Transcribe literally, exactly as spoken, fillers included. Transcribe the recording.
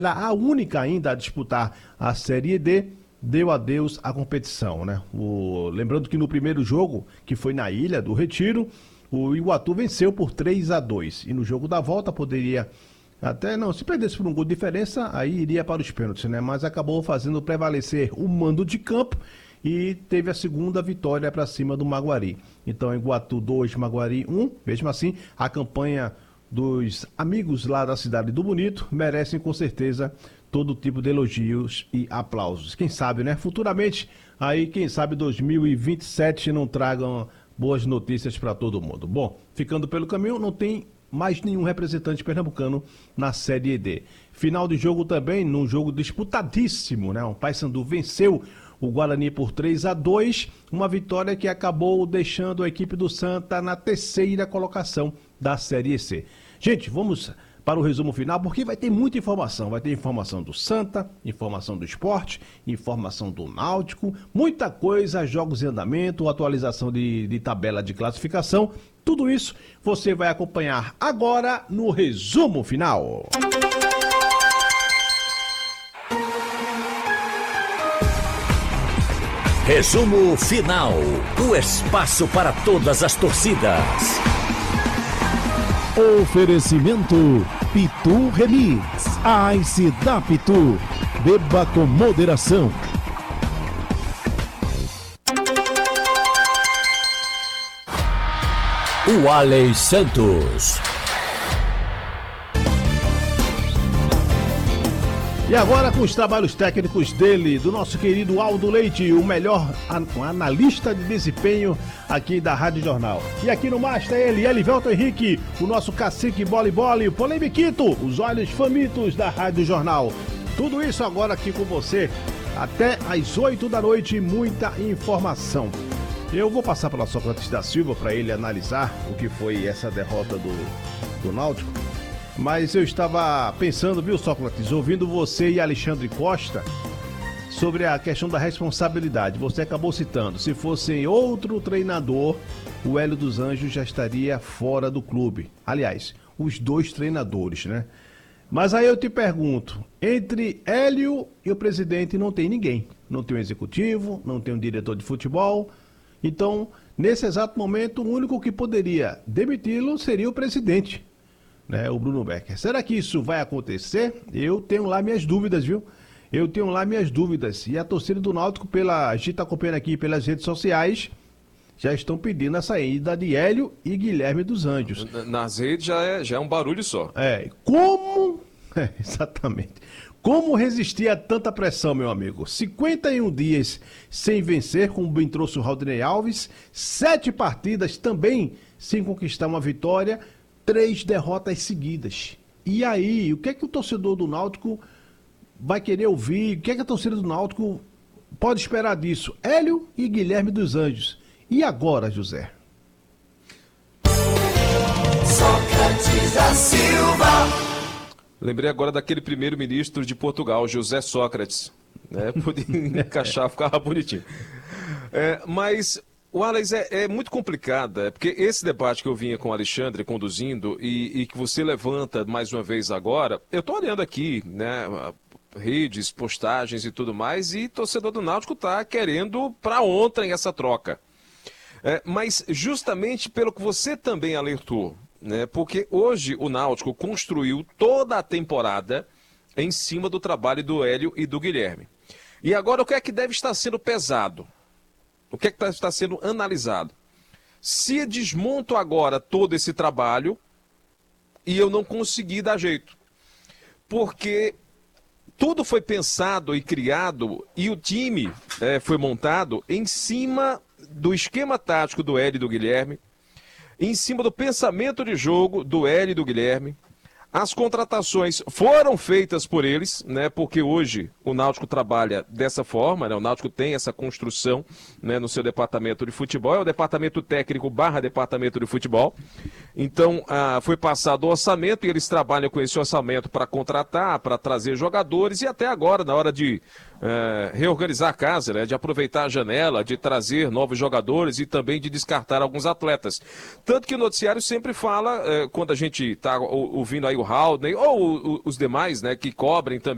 a única ainda a disputar a Série D, deu adeus à competição, né? O, lembrando que no primeiro jogo, que foi na Ilha do Retiro, o Iguatu venceu por três a dois. E no jogo da volta poderia até, não, se perdesse por um gol de diferença, aí iria para os pênaltis, né? Mas acabou fazendo prevalecer o mando de campo e teve a segunda vitória para cima do Maguari. Então, Iguatu dois, Maguari um. Mesmo assim, a campanha dos amigos lá da cidade do Bonito merecem com certeza todo tipo de elogios e aplausos. Quem sabe, né? Futuramente, aí, quem sabe dois mil e vinte e sete não tragam boas notícias para todo mundo. Bom, ficando pelo caminho, não tem mais nenhum representante pernambucano na Série D. Final de jogo também, num jogo disputadíssimo, né? O Paysandu venceu o Guarani por três a dois, uma vitória que acabou deixando a equipe do Santa na terceira colocação da Série C. Gente, vamos para o resumo final, porque vai ter muita informação. Vai ter informação do Santa, informação do Sport, informação do Náutico, muita coisa, jogos em andamento, atualização de, de tabela de classificação. Tudo isso você vai acompanhar agora no resumo final. Resumo final. O espaço para todas as torcidas. Oferecimento Pitu Remix. Ice da Pitu. Beba com moderação. O Alex Santos. E agora com os trabalhos técnicos dele, do nosso querido Aldo Leite, o melhor analista de desempenho aqui da Rádio Jornal. E aqui no Master ele, Elivelton Henrique, o nosso cacique bola-bola, o Polemiquito, os olhos famintos da Rádio Jornal. Tudo isso agora aqui com você, até às oito da noite, muita informação. Eu vou passar pela Sócrates da Silva para ele analisar o que foi essa derrota do, do Náutico. Mas eu estava pensando, viu, Sócrates, ouvindo você e Alexandre Costa sobre a questão da responsabilidade. Você acabou citando, se fosse outro treinador, o Hélio dos Anjos já estaria fora do clube. Aliás, os dois treinadores, né? Mas aí eu te pergunto, entre Hélio e o presidente não tem ninguém. Não tem um executivo, não tem um diretor de futebol. Então, nesse exato momento, o único que poderia demiti-lo seria o presidente, né, o Bruno Becker. Será que isso vai acontecer? Eu tenho lá minhas dúvidas, viu? Eu tenho lá minhas dúvidas. E a torcida do Náutico, pela, a gente está acompanhando aqui pelas redes sociais, já estão pedindo a saída de Hélio e Guilherme dos Anjos. Nas redes já é, já é um barulho só. É, como... É, exatamente. Como resistir a tanta pressão, meu amigo? cinquenta e um dias sem vencer, como bem trouxe o Raudinei Alves, sete partidas também sem conquistar uma vitória, três derrotas seguidas. E aí, o que é que o torcedor do Náutico vai querer ouvir? O que é que a torcida do Náutico pode esperar disso? Hélio e Guilherme dos Anjos. E agora, José? Sócrates da Silva. Lembrei agora daquele primeiro-ministro de Portugal, José Sócrates. Né? Podia encaixar, ficava bonitinho. É, mas, o Alex, é, é muito complicado, é, porque esse debate que eu vinha com o Alexandre conduzindo e, e que você levanta mais uma vez agora, eu estou olhando aqui, né, redes, postagens e tudo mais, e torcedor do Náutico está querendo para ontem essa troca. É, mas justamente pelo que você também alertou, né, porque hoje o Náutico construiu toda a temporada em cima do trabalho do Hélio e do Guilherme. E agora o que é que deve estar sendo pesado? O que é que deve estar sendo analisado? Se desmonto agora todo esse trabalho e eu não consegui dar jeito. Porque tudo foi pensado e criado e o time é, foi montado em cima do esquema tático do Hélio e do Guilherme, em cima do pensamento de jogo do Hélio e do Guilherme. As contratações foram feitas por eles, né? Porque hoje o Náutico trabalha dessa forma, né? O Náutico tem essa construção, né, no seu departamento de futebol, é o departamento técnico barra departamento de futebol. Então, ah, foi passado o orçamento e eles trabalham com esse orçamento para contratar, para trazer jogadores e até agora, na hora de eh, reorganizar a casa, né, de aproveitar a janela, de trazer novos jogadores e também de descartar alguns atletas. Tanto que o noticiário sempre fala, eh, quando a gente está ouvindo aí o Haldane ou o, o, os demais, né, que cobrem também